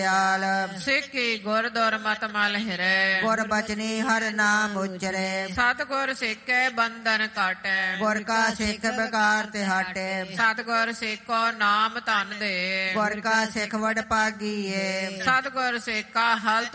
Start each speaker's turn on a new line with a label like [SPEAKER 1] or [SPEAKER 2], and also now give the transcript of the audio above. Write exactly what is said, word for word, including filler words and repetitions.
[SPEAKER 1] ਆਲ
[SPEAKER 2] ਸਿੱਖੀ ਗੁਰ ਦੁਰਮਤਿ ਮਲ ਹਿਰੈ
[SPEAKER 1] ਗੁਰ ਬਚਨੀ ਹਰ ਨਾਮ ਉਚਰੈ
[SPEAKER 2] ਸਤਿਗੁਰ ਸਿੱਖੈ ਬੰਧਨ ਕਾਟੈ
[SPEAKER 1] ਗੁਰ ਕਾ ਸਿੱਖ ਬਕਾਰ ਤੇ ਹਟੈ
[SPEAKER 2] ਸਤਿਗੁਰ ਸਿੱਖੋ ਨਾਮ ਧਨ ਦੇ
[SPEAKER 1] ਗੁਰ ਕਾ ਸਿੱਖ ਵਡ ਭਾਗੀਏ
[SPEAKER 2] ਸਤਿਗੁਰ ਸਿੱਖਾ ਹਲ